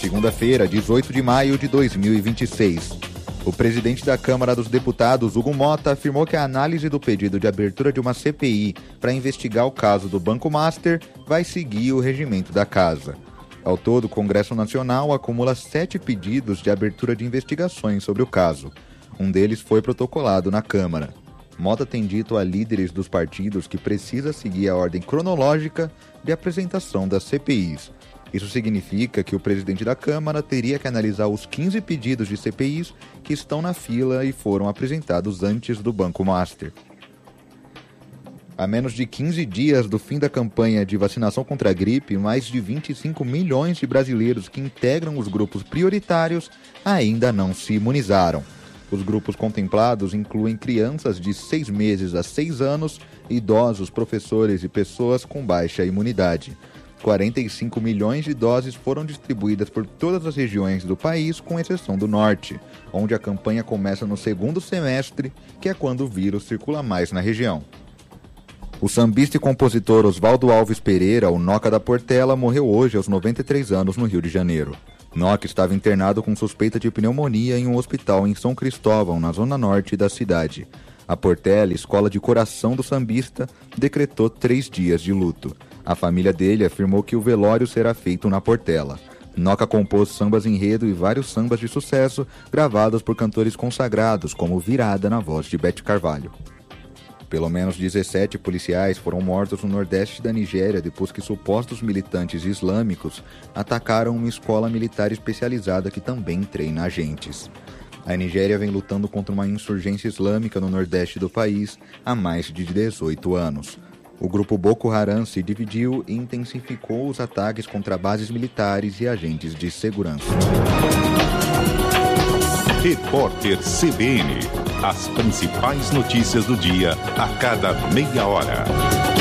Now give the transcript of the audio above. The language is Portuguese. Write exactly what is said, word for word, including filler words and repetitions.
segunda-feira, dezoito de maio de dois mil e vinte e seis. O presidente da Câmara dos Deputados, Hugo Motta, afirmou que a análise do pedido de abertura de uma C P I para investigar o caso do Banco Master vai seguir o regimento da casa. Ao todo, o Congresso Nacional acumula sete pedidos de abertura de investigações sobre o caso. Um deles foi protocolado na Câmara. Motta tem dito a líderes dos partidos que precisa seguir a ordem cronológica de apresentação das C P Is. Isso significa que o presidente da Câmara teria que analisar os quinze pedidos de C P Is que estão na fila e foram apresentados antes do Banco Master. A menos de quinze dias do fim da campanha de vacinação contra a gripe, mais de vinte e cinco milhões de brasileiros que integram os grupos prioritários ainda não se imunizaram. Os grupos contemplados incluem crianças de seis meses a seis anos, idosos, professores e pessoas com baixa imunidade. quarenta e cinco milhões de doses foram distribuídas por todas as regiões do país, com exceção do norte, onde a campanha começa no segundo semestre, que é quando o vírus circula mais na região. O sambista e compositor Oswaldo Alves Pereira, o Noca da Portela, morreu hoje aos noventa e três anos no Rio de Janeiro. Noca estava internado com suspeita de pneumonia em um hospital em São Cristóvão, na zona norte da cidade. A Portela, escola de coração do sambista, decretou três dias de luto. A família dele afirmou que o velório será feito na Portela. Noca compôs sambas enredo e vários sambas de sucesso gravados por cantores consagrados, como Virada na voz de Bete Carvalho. Pelo menos dezessete policiais foram mortos no nordeste da Nigéria depois que supostos militantes islâmicos atacaram uma escola militar especializada que também treina agentes. A Nigéria vem lutando contra uma insurgência islâmica no nordeste do país há mais de dezoito anos. O grupo Boko Haram se dividiu e intensificou os ataques contra bases militares e agentes de segurança. Repórter C B N. As principais notícias do dia a cada meia hora.